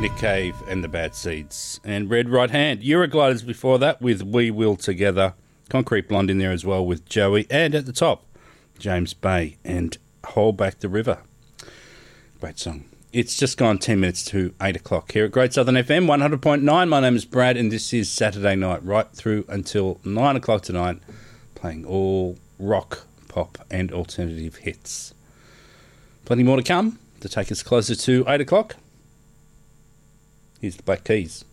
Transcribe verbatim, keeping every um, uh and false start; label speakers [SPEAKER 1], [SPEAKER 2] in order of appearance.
[SPEAKER 1] Nick Cave and the Bad Seeds. And Red Right Hand. Eurogliders before that with We Will Together. Concrete Blonde in there as well with Joey. And at the top, James Bay and Hold Back the River. Great song. It's just gone ten minutes to eight o'clock here at Great Southern F M, one hundred point nine. My name is Brad, and this is Saturday night, right through until nine o'clock tonight, playing all rock, pop, and alternative hits. Plenty more to come to take us closer to eight o'clock. Here's the Black Keys.